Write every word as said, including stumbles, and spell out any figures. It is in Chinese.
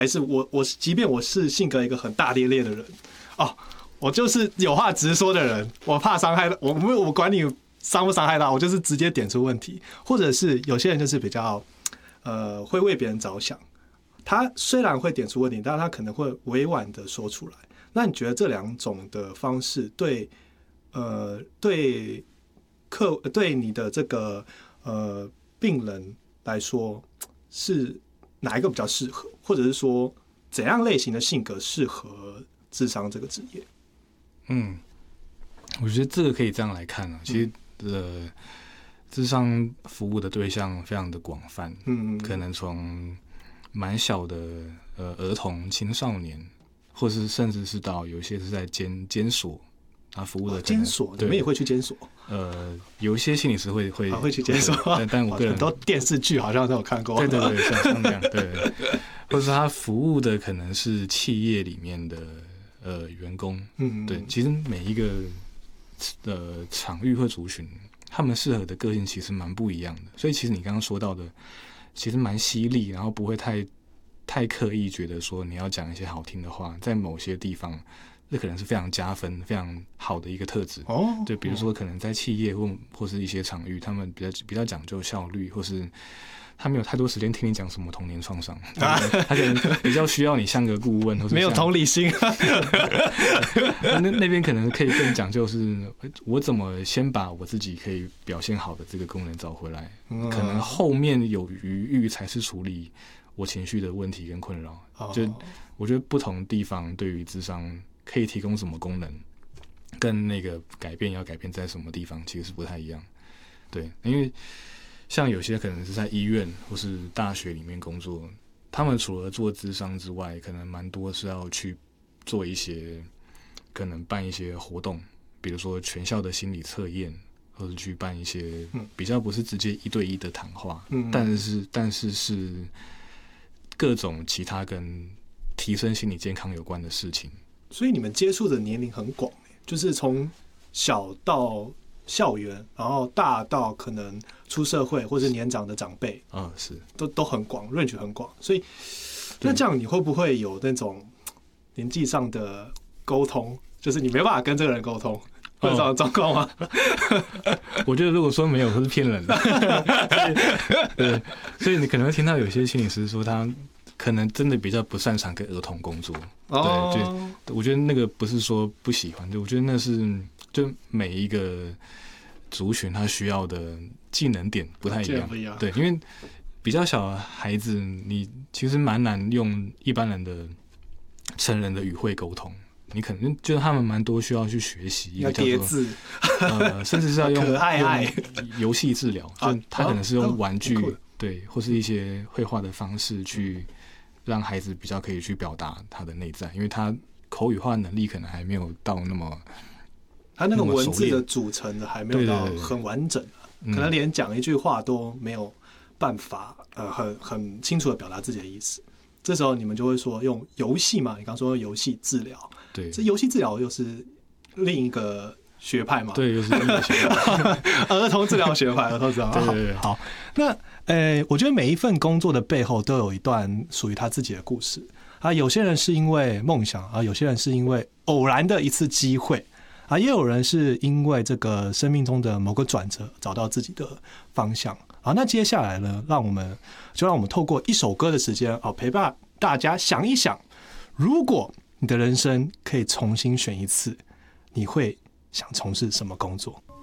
还是我我即便我是性格一个很大咧咧的人哦，我就是有话直说的人，我怕伤害我，没有我管你伤不伤害到，我就是直接点出问题。或者是有些人就是比较呃会为别人着想，他虽然会点出问题，但是他可能会委婉的说出来。那你觉得这两种的方式对呃对客对你的这个呃病人来说是哪一个比较适合，或者是说怎样类型的性格适合諮商这个职业？ 嗯，我觉得这个可以这样来看啊。其实呃，諮商服务的对象非常的广泛，嗯，可能从蛮小的呃儿童、青少年，或是甚至是到有些是在监监所。他服务的监所，你们也会去监所？ 呃，有一些心理师会会、 啊、会去监所， 但但我个人很多电视剧好像都有看过。 对对对，像像这样，对，或者是他服务的可能是企业里面的呃员工，嗯，对，其实每一个呃场域或族群，他们适合的个性其实蛮不一样的。所以其实你刚刚说到的，其实蛮犀利，然后不会太太刻意觉得说你要讲一些好听的话，在某些地方。这可能是非常加分、非常好的一个特质。哦，对，比如说可能在企业或或是一些场域，他们比较比较讲究效率，或是他没有太多时间听你讲什么童年创伤，他可能比较需要你像个顾问，或是没有同理心。 那那边可能可以更讲究是，我怎么先把我自己可以表现好的这个功能找回来，嗯、可能后面有余裕才是处理我情绪的问题跟困扰。哦、就我觉得不同地方对于諮商可以提供什么功能，跟那个改变要改变在什么地方，其实是不太一样。对，因为像有些可能是在医院或是大学里面工作，他们除了做諮商之外，可能蛮多是要去做一些，可能办一些活动，比如说全校的心理测验，或者去办一些比较不是直接一对一的谈话，嗯、但是但是是各种其他跟提升心理健康有关的事情。 所以你们接触的年龄很广，就是从小到校园，然后大到可能出社会或是年长的长辈， 啊、嗯，是都都很广 ，range 很广。所以那这样你会不会有那种年纪上的沟通，就是你没办法跟这个人沟通，会有这种状况吗？ 我觉得如果说没有，都是骗人的。对，所以你可能会听到有些心理师说他。可能真的比较不擅长跟儿童工作，哦、对，就我觉得那个不是说不喜欢，就我觉得那是就每一个族群他需要的技能点不太一样， 不一样对，因为比较小的孩子，你其实蛮难用一般人的成人的语汇沟通，你可能就是他们蛮多需要去学习一个叫做呃，甚至是要用可爱爱游戏治疗，就他可能是用玩具、哦、对，或是一些绘画的方式去。让孩子比较可以去表达他的内在，因为他口语化能力可能还没有到那么， 他那个文字的组成的还没有到很完整，对对对，可能连讲一句话都没有办法，呃，很很清楚的表达自己的意思。这时候你们就会说用游戏嘛，你刚说游戏治疗， 对， 这游戏治疗又是另一个学派嘛？ 对，又是另一个学派， 儿童治疗学派，儿童治疗。 对对对， 好，那。呃，我觉得每一份工作的背后都有一段属于他自己的故事啊。有些人是因为梦想啊，有些人是因为偶然的一次机会啊，也有人是因为这个生命中的某个转折找到自己的方向啊。那接下来呢，让我们就让我们透过一首歌的时间啊，陪伴大家想一想，如果你的人生可以重新选一次，你会想从事什么工作？